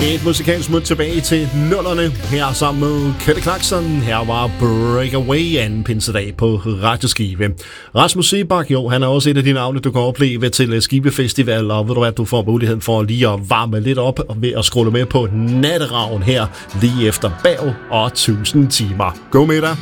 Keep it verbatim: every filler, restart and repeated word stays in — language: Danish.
Et musikalsk smut tilbage til nullerne her sammen med Kelly Clarkson. Her var Breakaway anden pinsedag på Radio Skive. Rasmus Seebach, jo, han er også et af de navne, du kan opleve til Skive Festival, og ved du hvad, du får muligheden for lige at varme lidt op ved at scrolle med på Natteravn her lige efter Bag og tusind timer. Go med dig!